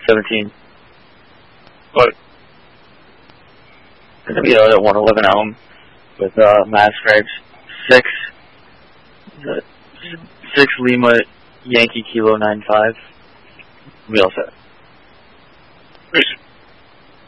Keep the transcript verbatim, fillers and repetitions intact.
seventeen. What? Gonna be out at one eleven Elm with uh, Mass Stripes. Six. Six Lima Yankee Kilo nine five. We all set.